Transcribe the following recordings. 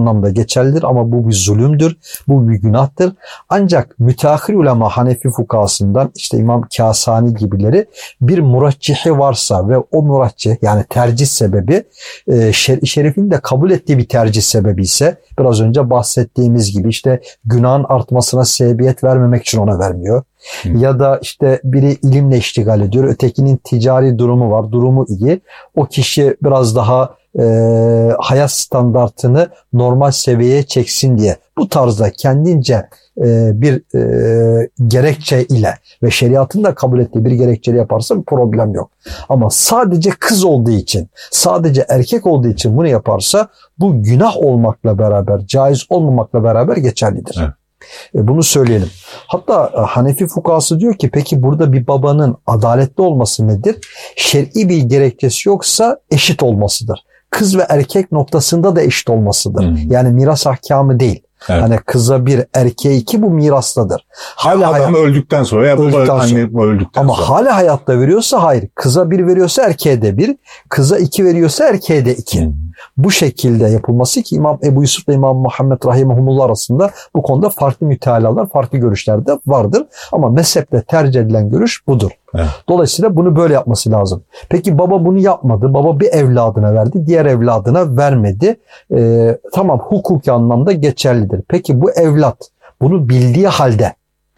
anlamda geçerlidir ama bu bir zulümdür, bu bir günahtır. Ancak müteahhir ulema Hanefi fukahasından işte İmam Kasani gibileri bir muraccihi varsa ve o muraccih yani tercih sebebi şer-i şerifin de kabul ettiği bir tercih sebebi ise biraz önce bahsettiğimiz gibi işte günahın artmasına sebebiyet vermemek için ona vermiyor. Ya da işte biri ilimle iştigal ediyor, ötekinin ticari durumu var, durumu iyi. O kişi biraz daha hayat standartını normal seviyeye çeksin diye bu tarzda kendince bir gerekçe ile ve şeriatın da kabul ettiği bir gerekçeyle yaparsa bir problem yok. Ama sadece kız olduğu için, sadece erkek olduğu için bunu yaparsa bu günah olmakla beraber, caiz olmamakla beraber geçerlidir. Evet. Bunu söyleyelim. Hatta Hanefi fukahası diyor ki peki burada bir babanın adaletli olması nedir? Şer'i bir gerekçesi yoksa eşit olmasıdır. Kız ve erkek noktasında da eşit olmasıdır. Yani miras ahkamı değil. Evet. Hani kıza bir, erkeğe iki bu mirastadır. Hala adam öldükten sonra ya baba anne öldükten ama sonra. Hala hayatta veriyorsa hayır. Kıza bir veriyorsa erkeğe de bir, kıza iki veriyorsa erkeğe de iki. Bu şekilde yapılması ki İmam Ebu Yusuf ile İmam Muhammed Rahimahumullah arasında bu konuda farklı mütealalar, farklı görüşler de vardır. Ama mezhepte tercih edilen görüş budur. Evet. Dolayısıyla bunu böyle yapması lazım. Peki baba bunu yapmadı. Baba bir evladına verdi, diğer evladına vermedi. Tamam hukuki anlamda geçerlidir. Peki bu evlat bunu bildiği halde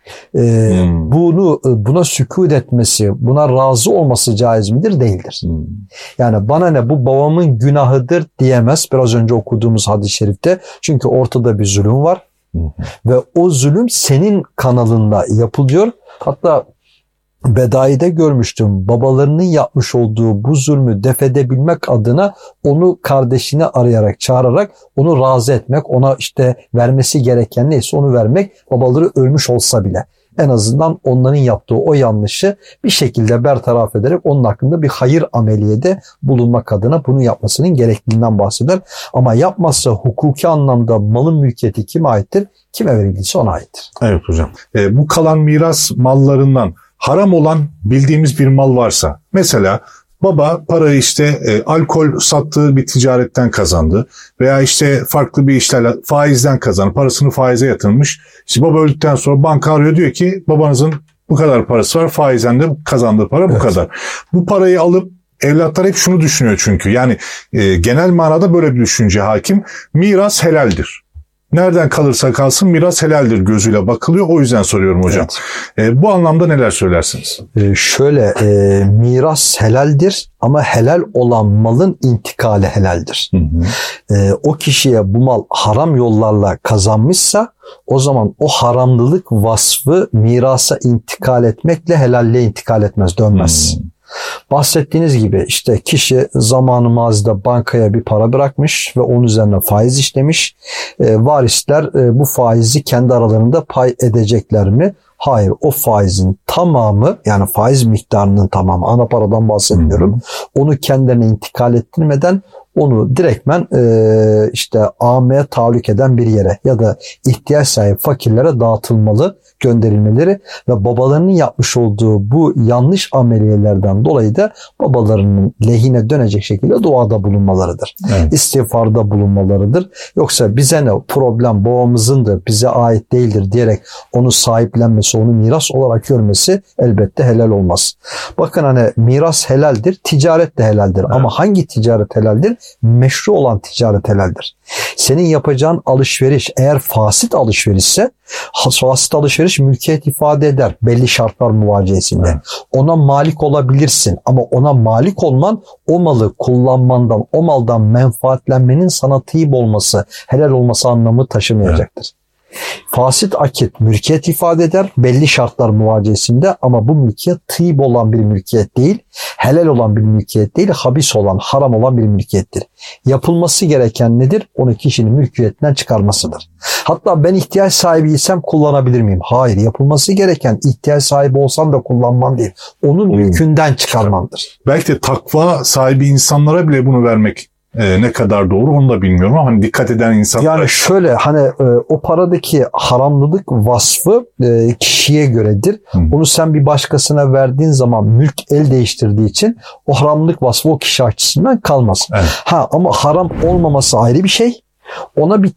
buna sükût etmesi, buna razı olması caiz midir? Değildir. Yani bana ne bu babamın günahıdır diyemez. Biraz önce okuduğumuz hadis-i şerifte. Çünkü ortada bir zulüm var. Ve o zulüm senin kanalında yapılıyor. Hatta Bedai'de görmüştüm. Babalarının yapmış olduğu bu zulmü def edebilmek adına onu kardeşini arayarak, çağırarak onu razı etmek, ona işte vermesi gereken neyse onu vermek, babaları ölmüş olsa bile. En azından onların yaptığı o yanlışı bir şekilde bertaraf ederek onun hakkında bir hayır ameliyede bulunmak adına bunu yapmasının gerekliliğinden bahseder. Ama yapmazsa hukuki anlamda malın mülkiyeti kime aittir? Kime verildiyse ona aittir. Evet hocam. Bu kalan miras mallarından haram olan bildiğimiz bir mal varsa, mesela baba parayı işte alkol sattığı bir ticaretten kazandı veya işte farklı bir işlerle faizden kazandı, parasını faize yatırmış. İşte baba öldükten sonra banka arıyor, diyor ki babanızın bu kadar parası var, faizden de kazandığı para bu kadar. Bu parayı alıp evlatlar hep şunu düşünüyor çünkü yani genel manada böyle bir düşünce hakim, miras helaldir. Nereden kalırsa kalsın miras helaldir gözüyle bakılıyor. O yüzden soruyorum hocam. Evet. Bu anlamda neler söylersiniz? Miras helaldir ama helal olan malın intikali helaldir. O kişiye bu mal haram yollarla kazanmışsa o zaman o haramlılık vasfı mirasa intikal etmekle helalliğe intikal etmez, dönmez. Bahsettiğiniz gibi işte kişi zamanı mazide bankaya bir para bırakmış ve onun üzerine faiz işlemiş. Varisler bu faizi kendi aralarında pay edecekler mi? Hayır, o faizin tamamı, yani faiz miktarının tamamı, ana paradan bahsetmiyorum. Onu kendilerine intikal ettirmeden onu direktmen işte ameye tahallük eden bir yere ya da ihtiyaç sahibi fakirlere dağıtılmalı, gönderilmeleri ve babalarının yapmış olduğu bu yanlış ameliyelerden dolayı da babalarının lehine dönecek şekilde duada bulunmalarıdır. Evet. İstiğfarda bulunmalarıdır. Yoksa bize ne problem, babamızındır, bize ait değildir diyerek onu sahiplenmesi, onu miras olarak görmesi elbette helal olmaz. Bakın hani miras helaldir, ticaret de helaldir. Evet. Ama hangi ticaret helaldir? Meşru olan ticaret helaldir. Senin yapacağın alışveriş eğer fasit alışverişse, fasit alışveriş mülkiyet ifade eder belli şartlar muvaciyesinde. Evet. Ona malik olabilirsin ama ona malik olman o malı kullanmandan, o maldan menfaatlenmenin sana tıyip olması, helal olması anlamı taşımayacaktır. Evet. Fasit akit mülkiyet ifade eder belli şartlar muvaciyesinde ama bu mülkiyet tıyib olan bir mülkiyet değil, helal olan bir mülkiyet değil, habis olan, haram olan bir mülkiyettir. Yapılması gereken nedir? Onu kişinin mülkiyetinden çıkarmasıdır. Hatta ben ihtiyaç sahibiysem kullanabilir miyim? Hayır, yapılması gereken ihtiyaç sahibi olsam da kullanmam değil. Onun mülkünden çıkarmandır. Belki de takva sahibi insanlara bile bunu vermek ne kadar doğru onu da bilmiyorum ama hani dikkat eden insanlar. Yani şöyle hani o paradaki haramlılık vasfı kişiye göredir. Onu sen bir başkasına verdiğin zaman mülk el değiştirdiği için o haramlılık vasfı o kişi açısından kalmaz. Evet. Ama haram olmaması ayrı bir şey. Ona bir